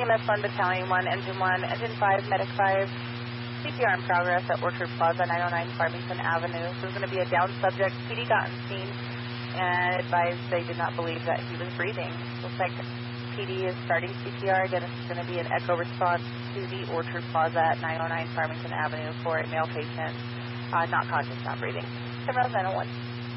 EMS 1, Battalion 1, Engine 1, Engine 5, Medic 5, CPR in progress at Orchard Plaza, 909 Farmington Avenue. So there's going to be a down subject. PD got on scene and advised they did not believe that he was breathing. Looks like PD is starting CPR. Again, it's going to be an echo response to the Orchard Plaza at 909 Farmington Avenue for a male patient, not conscious, not breathing. 70901.